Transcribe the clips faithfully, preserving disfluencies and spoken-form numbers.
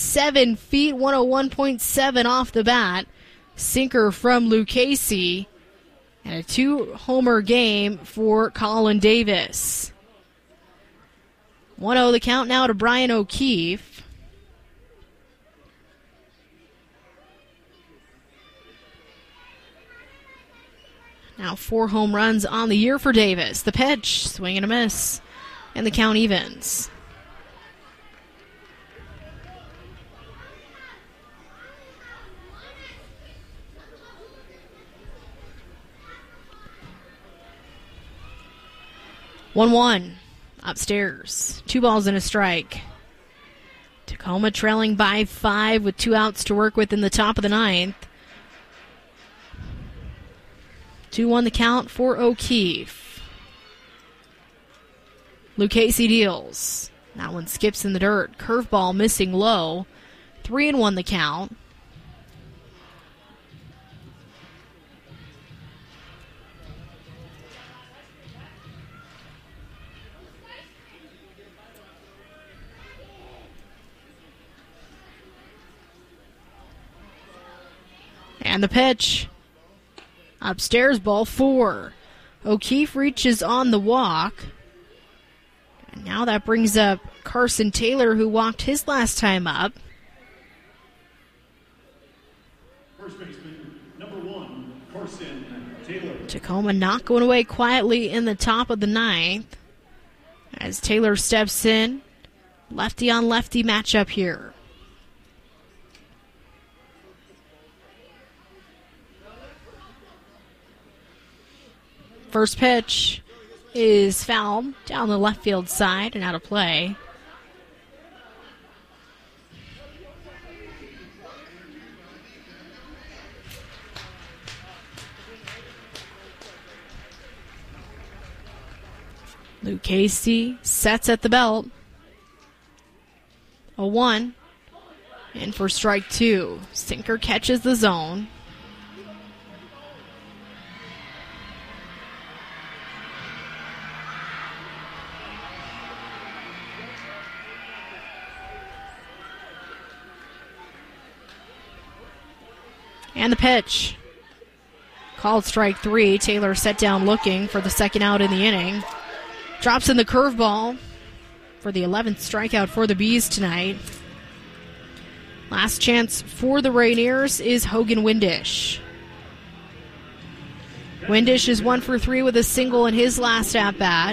seven feet, one oh one point seven off the bat. Sinker from Lucchese. And a two-homer game for Colin Davis. one oh the count now to Brian O'Keefe. Now four home runs on the year for Davis. The pitch, swing and a miss. And the count evens. one one. Upstairs. Two balls and a strike. Tacoma trailing by five with two outs to work with in the top of the ninth. two one the count for O'Keefe. Lucchese deals. That one skips in the dirt. Curveball missing low. three and one the count. And the pitch. Upstairs, ball four. O'Keefe reaches on the walk. And now that brings up Carson Taylor, who walked his last time up. First baseman, number one, Carson Taylor. Tacoma not going away quietly in the top of the ninth. As Taylor steps in. Lefty on lefty matchup here. First pitch is foul down the left field side and out of play. Lucchese sets at the belt. A one. In for strike two. Sinker catches the zone. And the pitch. Called strike three. Taylor set down looking for the second out in the inning. Drops in the curveball for the eleventh strikeout for the Bees tonight. Last chance for the Rainiers is Hogan Windish. Windish is one for three with a single in his last at-bat.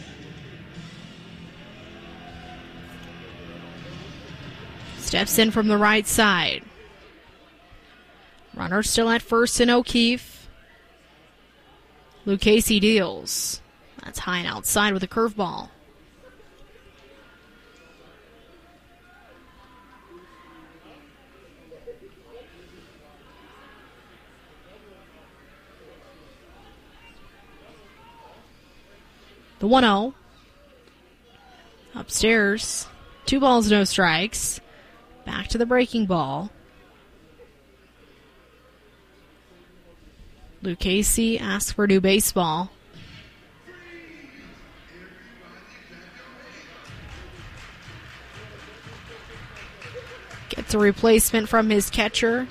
Steps in from the right side. Runner still at first in O'Keefe. Lucchese deals. That's high and outside with a curveball. The one oh. Upstairs. Two balls, no strikes. Back to the breaking ball. Lucchese asks for new baseball. Gets a replacement from his catcher.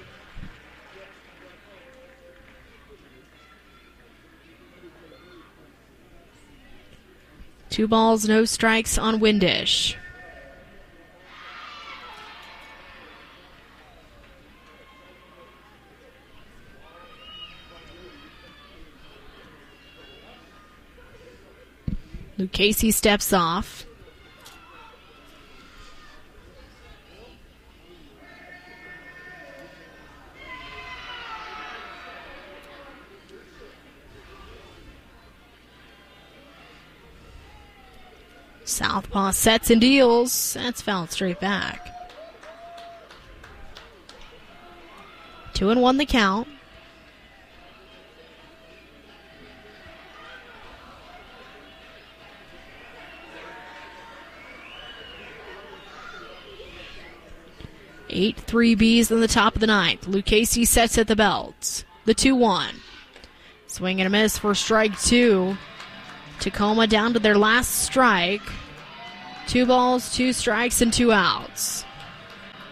Two balls, no strikes on Windish. Lucchese steps off. Southpaw sets and deals. That's fouled straight back. Two and one the count. eight three Bs in the top of the ninth. Lucchese sets at the belt. The two one. Swing and a miss for strike two. Tacoma down to their last strike. Two balls, two strikes, and two outs.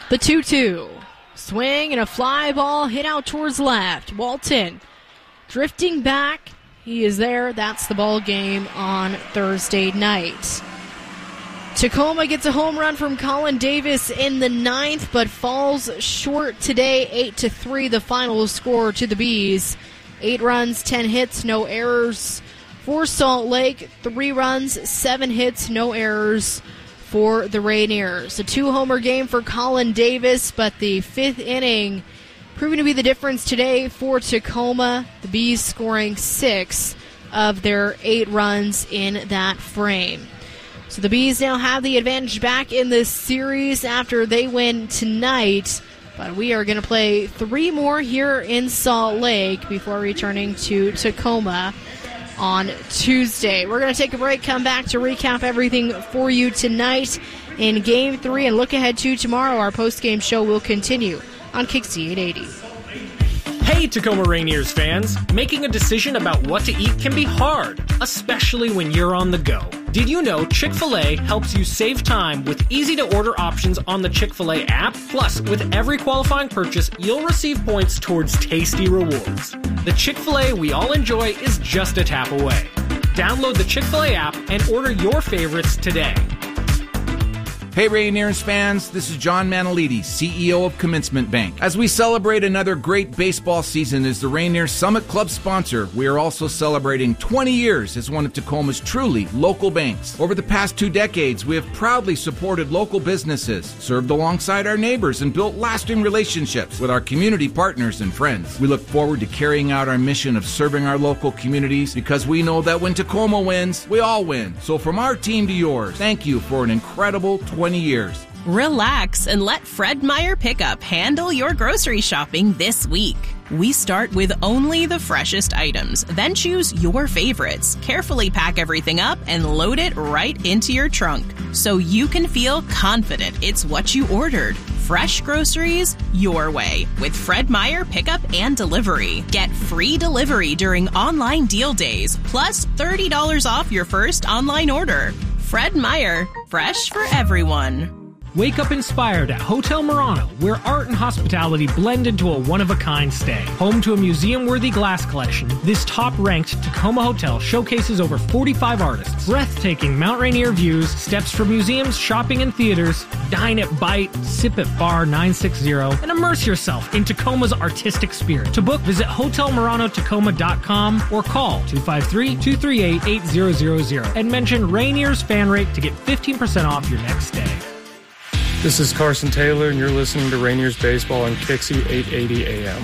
The two two. Swing and a fly ball hit out towards left. Walton drifting back. He is there. That's the ball game on Thursday night. Tacoma gets a home run from Colin Davis in the ninth, but falls short today. eight to three, the final score to the Bees. Eight runs, ten hits, no errors. For Salt Lake, three runs, seven hits, no errors for the Rainiers. A two-homer game for Colin Davis, but the fifth inning proving to be the difference today for Tacoma. The Bees scoring six of their eight runs in that frame. So the Bees now have the advantage back in this series after they win tonight. But we are going to play three more here in Salt Lake before returning to Tacoma on Tuesday. We're going to take a break, come back to recap everything for you tonight in Game three, and look ahead to tomorrow. Our post-game show will continue on Kixie eight eighty. Hey, Tacoma Rainiers fans! Making a decision about what to eat can be hard, especially when you're on the go. Did you know Chick-fil-A helps you save time with easy-to-order options on the Chick-fil-A app? Plus, with every qualifying purchase, you'll receive points towards tasty rewards. The Chick-fil-A we all enjoy is just a tap away. Download the Chick-fil-A app and order your favorites today. Hey Rainiers fans, this is John Manalides, C E O of Commencement Bank. As we celebrate another great baseball season as the Rainiers Summit Club sponsor, we are also celebrating twenty years as one of Tacoma's truly local banks. Over the past two decades, we have proudly supported local businesses, served alongside our neighbors, and built lasting relationships with our community partners and friends. We look forward to carrying out our mission of serving our local communities because we know that when Tacoma wins, we all win. So from our team to yours, thank you for an incredible twenty years. Relax and let Fred Meyer Pickup handle your grocery shopping this week. We start with only the freshest items, then choose your favorites. Carefully pack everything up and load it right into your trunk so you can feel confident it's what you ordered. Fresh groceries your way with Fred Meyer Pickup and Delivery. Get free delivery during online deal days, plus thirty dollars off your first online order. Fred Meyer, fresh for everyone. Wake up inspired at Hotel Murano, where art and hospitality blend into a one-of-a-kind stay. Home to a museum-worthy glass collection, this top-ranked Tacoma hotel showcases over forty-five artists, breathtaking Mount Rainier views, steps for museums, shopping, and theaters. Dine at Bite, sip at Bar nine sixty, and immerse yourself in Tacoma's artistic spirit. To book, visit hotel murano tacoma dot com or call two five three, two three eight, eight zero zero zero and mention Rainier's Fan Rate to get fifteen percent off your next stay. This is Carson Taylor, and you're listening to Rainiers Baseball on Kixie eight eighty A M.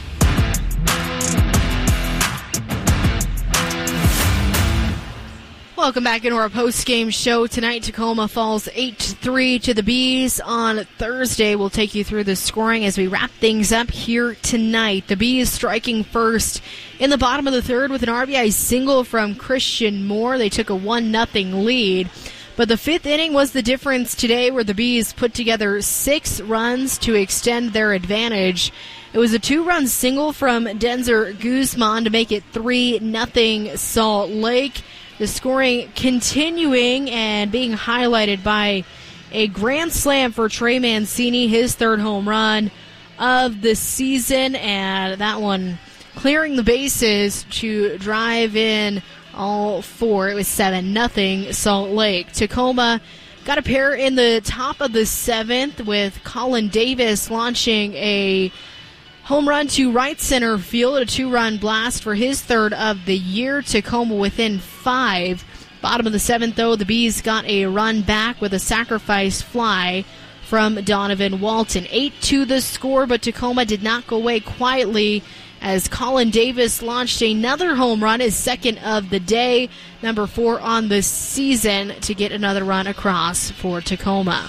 Welcome back into our post-game show tonight. Tacoma falls eight to three to the Bees on Thursday. We'll take you through the scoring as we wrap things up here tonight. The Bees striking first in the bottom of the third with an R B I single from Christian Moore. They took a one nothing lead. But the fifth inning was the difference today, where the Bees put together six runs to extend their advantage. It was a two-run single from Denzer Guzman to make it three nothing Salt Lake. The scoring continuing and being highlighted by a grand slam for Trey Mancini, his third home run of the season, and that one clearing the bases to drive in all four. It was seven nothing Salt Lake. Tacoma got a pair in the top of the seventh with Colin Davis launching a home run to right center field, a two-run blast for his third of the year. Tacoma within five. Bottom of the seventh, though, the Bees got a run back with a sacrifice fly from Donovan Walton. eight two the score, but Tacoma did not go away quietly as Colin Davis launched another home run, his second of the day, number four on the season, to get another run across for Tacoma.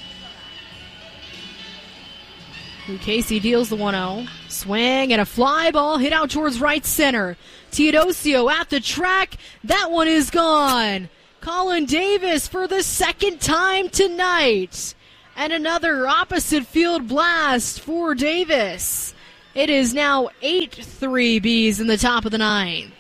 Casey deals the one oh. Swing and a fly ball hit out towards right center. Teodosio at the track. That one is gone. Colin Davis for the second time tonight. And another opposite field blast for Davis. It is now eight three Bees in the top of the ninth.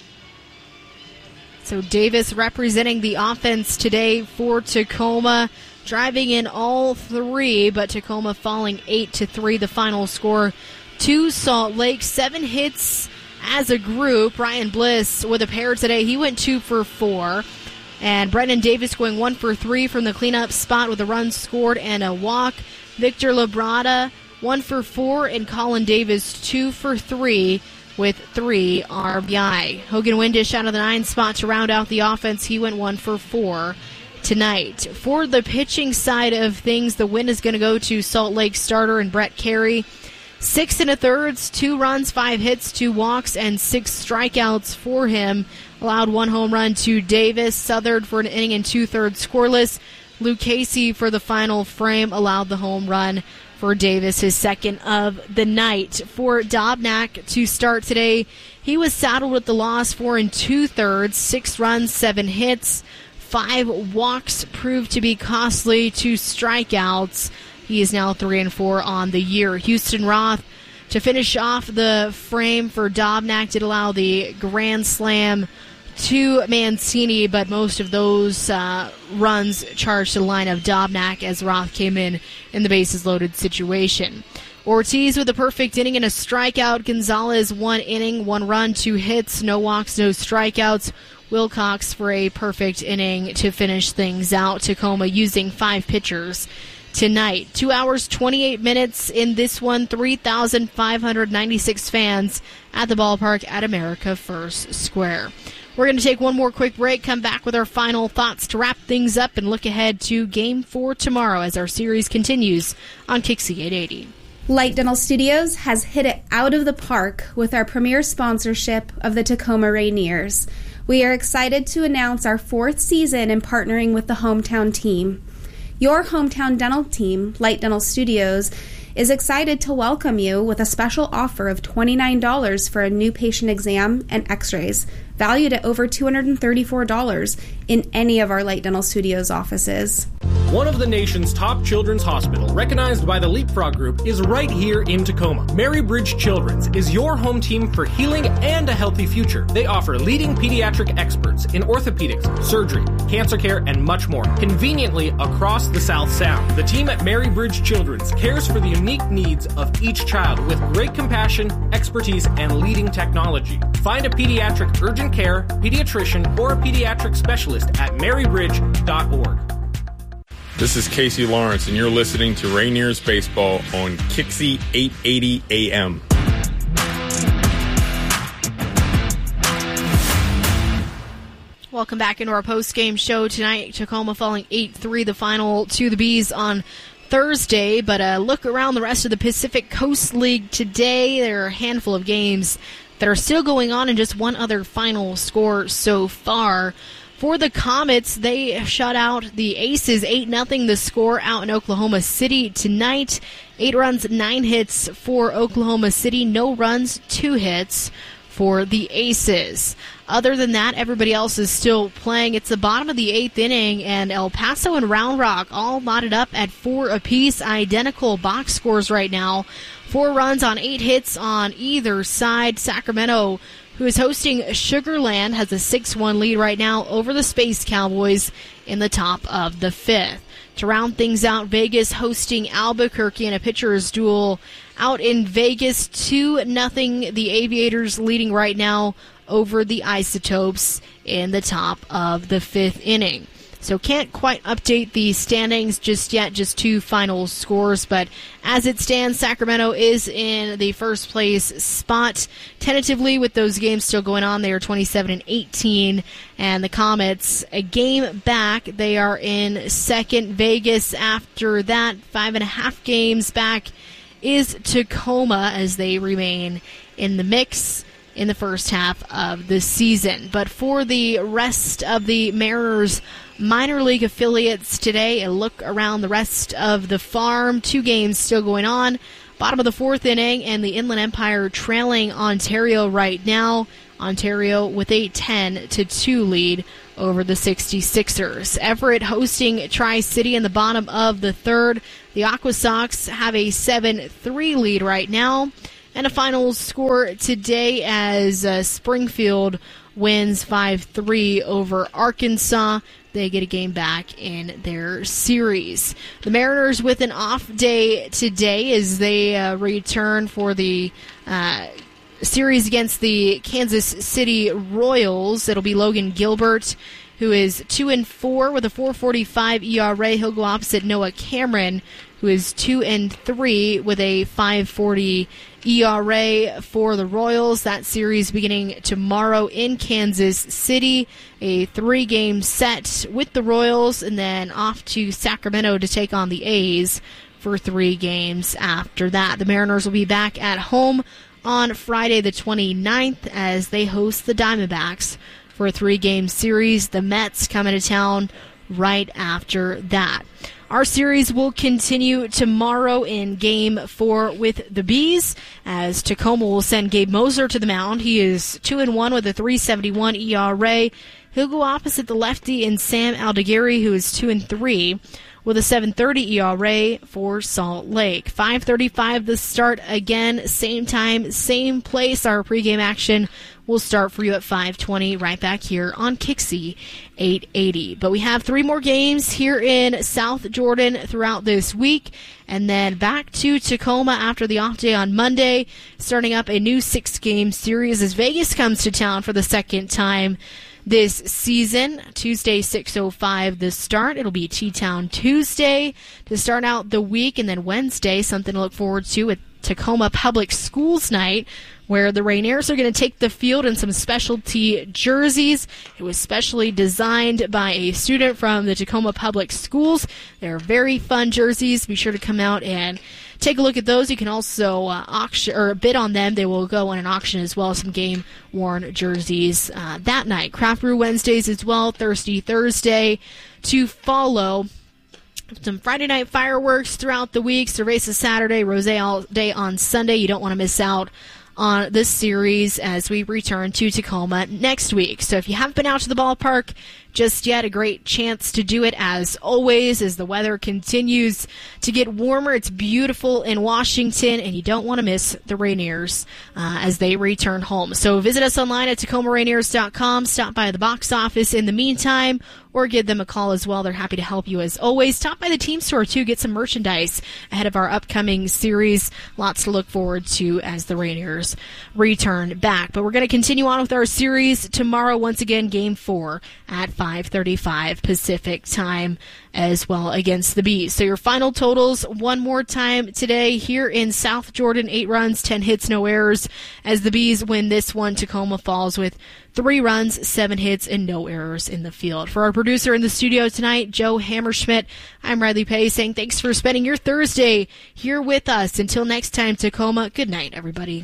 So Davis representing the offense today for Tacoma. driving in all three, but Tacoma falling eight to three, the final score to Salt Lake. Seven hits as a group. Ryan Bliss with a pair today. He went two for four. And Brennan Davis going one for three from the cleanup spot with a run scored and a walk. Victor Labrada, one for four, and Colin Davis, two for three with three R B I. Hogan Windish out of the nine spot to round out the offense. He went one for four tonight. For the pitching side of things, the win is going to go to Salt Lake starter and Brett Carey. Six and a thirds, two runs, five hits, two walks, and six strikeouts for him. Allowed one home run to Davis. Southard for an inning and two-thirds scoreless. Lucchese for the final frame allowed the home run for Davis, his second of the night. For Dobnak to start today, he was saddled with the loss, four and two-thirds, six runs, seven hits, five walks proved to be costly, two strikeouts. He is now three and four on the year. Houston Roth to finish off the frame for Dobnak did allow the grand slam to Mancini, but most of those uh, runs charged to the line of Dobnak as Roth came in in the bases loaded situation. Ortiz with a perfect inning and a strikeout. Gonzalez one inning, one run, two hits, no walks, no strikeouts. Wilcox for a perfect inning to finish things out. Tacoma using five pitchers tonight. Two hours, twenty-eight minutes in this one. three thousand five hundred ninety-six fans at the ballpark at America First Square. We're going to take one more quick break, come back with our final thoughts to wrap things up, and look ahead to Game four tomorrow as our series continues on Kixie eight eighty. Light Dental Studios has hit it out of the park with our premier sponsorship of the Tacoma Rainiers. We are excited to announce our fourth season in partnering with the hometown team. Your hometown dental team, Light Dental Studios, is excited to welcome you with a special offer of twenty-nine dollars for a new patient exam and x-rays, valued at over two hundred thirty-four dollars in any of our Light Dental Studios offices. One of the nation's top children's hospital, recognized by the Leapfrog Group, is right here in Tacoma. Mary Bridge Children's is your home team for healing and a healthy future. They offer leading pediatric experts in orthopedics, surgery, cancer care, and much more, conveniently across the South Sound. The team at Mary Bridge Children's cares for the unique needs of each child with great compassion, expertise, and leading technology. Find a pediatric urgent care, pediatrician, or a pediatric specialist at mary bridge dot org. This is Casey Lawrence, and you're listening to Rainiers Baseball on Kixie eight eighty A M. Welcome back into our post-game show tonight. Tacoma falling eight three, the final to the Bees on Thursday. But a look around the rest of the Pacific Coast League today. There are a handful of games that are still going on and just one other final score so far. For the Comets, they shut out the Aces eight nothing, the score out in Oklahoma City tonight. Eight runs, nine hits for Oklahoma City. No runs, two hits for the Aces. Other than that, everybody else is still playing. It's the bottom of the eighth inning, and El Paso and Round Rock all knotted up at four apiece. Identical box scores right now. Four runs on eight hits on either side. Sacramento, who is hosting Sugar Land, has a six one lead right now over the Space Cowboys in the top of the fifth. To round things out, Vegas hosting Albuquerque in a pitcher's duel out in Vegas. two nothing, the Aviators leading right now over the Isotopes in the top of the fifth inning. So can't quite update the standings just yet, just two final scores. But as it stands, Sacramento is in the first place spot. Tentatively, with those games still going on, they are twenty-seven and eighteen. And the Comets, a game back, they are in second. Vegas, after that, five and a half games back, is Tacoma as they remain in the mix in the first half of the season. But for the rest of the Mariners minor league affiliates today, a look around the rest of the farm. Two games still going on. Bottom of the fourth inning, and the Inland Empire trailing Ontario right now. Ontario with a ten to two lead over the sixty-sixers. Everett hosting Tri-City in the bottom of the third. The Aqua Sox have a seven three lead right now. And a final score today as uh, Springfield wins five three over Arkansas. They get a game back in their series. The Mariners with an off day today as they uh, return for the uh, series against the Kansas City Royals. It'll be Logan Gilbert, who is two and four with a four forty-five E R A. He'll go opposite Noah Cameron, who is two and three with a five forty E R A for the Royals. That series beginning tomorrow in Kansas City. A three-game set with the Royals, and then off to Sacramento to take on the A's for three games after that. The Mariners will be back at home on Friday the twenty-ninth as they host the Diamondbacks for a three-game series. The Mets coming to town right after that. Our series will continue tomorrow in Game four with the Bees, as Tacoma will send Gabe Moser to the mound. He is two and one with a three seventy-one E R A. He'll go opposite the lefty in Sam Aldegari, who is two and three with a seven thirty E R A for Salt Lake. five thirty-five the start again, same time, same place. Our pregame action will start for you at five twenty right back here on Kixie eight eighty. But we have three more games here in South Jordan throughout this week, and then back to Tacoma after the off day on Monday, starting up a new six-game series as Vegas comes to town for the second time this season. Tuesday, six oh five the start. It'll be T-Town Tuesday to start out the week, and then Wednesday, something to look forward to at Tacoma Public Schools Night, where the Rainiers are going to take the field in some specialty jerseys. It was specially designed by a student from the Tacoma Public Schools. They're very fun jerseys. Be sure to come out and take a look at those. You can also uh, auction or bid on them. They will go on an auction as well as some game-worn jerseys uh, that night. Craft Brew Wednesdays as well, Thirsty Thursday to follow. Some Friday night fireworks throughout the week. Cerveza Saturday, Rosé all day on Sunday. You don't want to miss out on this series as we return to Tacoma next week. So if you haven't been out to the ballpark just yet, a great chance to do it as always as the weather continues to get warmer. It's beautiful in Washington, and you don't want to miss the Rainiers uh, as they return home. So visit us online at Tacoma Rainiers dot com. Stop by the box office in the meantime, or give them a call as well. They're happy to help you as always. Stop by the team store, too. Get some merchandise ahead of our upcoming series. Lots to look forward to as the Rainiers return back. But we're going to continue on with our series tomorrow. Once again, Game four at five thirty-five Pacific time as well against the Bees. So your final totals one more time today here in South Jordan. Eight runs, ten hits, no errors. As the Bees win this one, Tacoma falls with three runs, seven hits, and no errors in the field. For our producer in the studio tonight, Joe Hammerschmidt, I'm Riley Pay saying thanks for spending your Thursday here with us. Until next time, Tacoma, good night, everybody.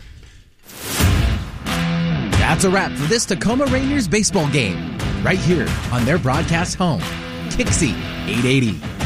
That's a wrap for this Tacoma Rainiers baseball game, right here on their broadcast home, Kixie eight eighty.